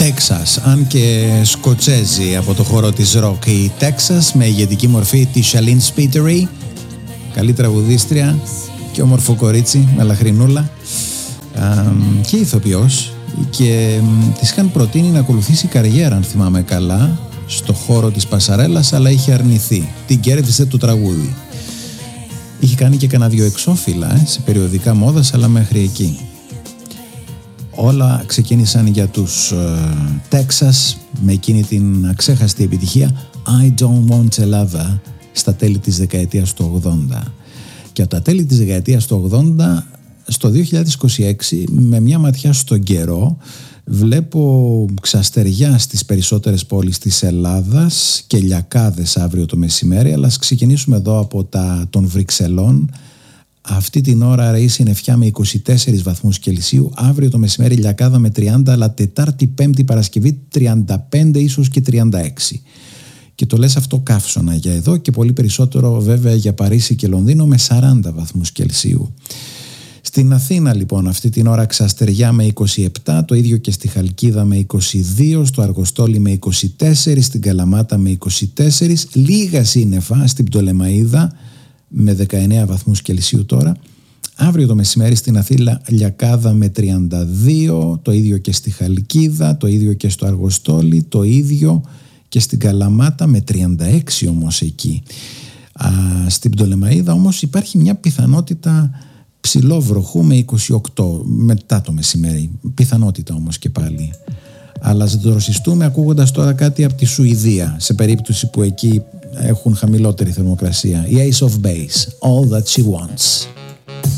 Τέξας, αν και σκοτσέζι από το χώρο της ροκ. Η Τέξας με ηγετική μορφή τη Σαλίν Σπίτερι, καλή τραγουδίστρια και όμορφο κορίτσι με λαχρινούλα και ηθοποιός, και της είχαν προτείνει να ακολουθήσει καριέρα, αν θυμάμαι καλά, στο χώρο της πασαρέλας, αλλά είχε αρνηθεί. Την κέρδισε το τραγούδι. Είχε κάνει και κανένα δυο εξώφυλλα σε περιοδικά μόδας, αλλά μέχρι εκεί. Όλα ξεκίνησαν για τους Τέξας με εκείνη την αξέχαστη επιτυχία I Don't Want Ελλάδα στα τέλη της δεκαετίας του 80. Και από τα τέλη της δεκαετίας του 80 στο 2026, με μια ματιά στον καιρό, βλέπω ξαστεριά στις περισσότερες πόλεις της Ελλάδας και λιακάδες αύριο το μεσημέρι, αλλά ας ξεκινήσουμε εδώ από των Βρυξελών. Αυτή την ώρα ρεεί συννεφιά με 24 βαθμούς Κελσίου, αύριο το μεσημέρι λιακάδα με 30, αλλά Τετάρτη, Πέμπτη, Παρασκευή 35 ίσως και 36. Και το λες αυτό καύσωνα για εδώ, και πολύ περισσότερο βέβαια για Παρίσι και Λονδίνο με 40 βαθμούς Κελσίου. Στην Αθήνα λοιπόν αυτή την ώρα ξαστεριά με 27, το ίδιο και στη Χαλκίδα με 22, στο Αργοστόλι με 24, στην Καλαμάτα με 24, λίγα σύννεφα στην Πτολεμαΐδα με 19 βαθμούς Κελσίου τώρα. Αύριο το μεσημέρι στην Αθήνα λιακάδα με 32, το ίδιο και στη Χαλκίδα, το ίδιο και στο Αργοστόλι, το ίδιο και στην Καλαμάτα με 36 όμως εκεί. Στην Πτολεμαΐδα όμως υπάρχει μια πιθανότητα ψηλόβροχου με 28 μετά το μεσημέρι, πιθανότητα όμως και πάλι. Αλλά ας το ρωσιστούμε ακούγοντας τώρα κάτι από τη Σουηδία, σε περίπτωση που εκεί έχουν χαμηλότερη θερμοκρασία. Η Ace of Base, All That She Wants.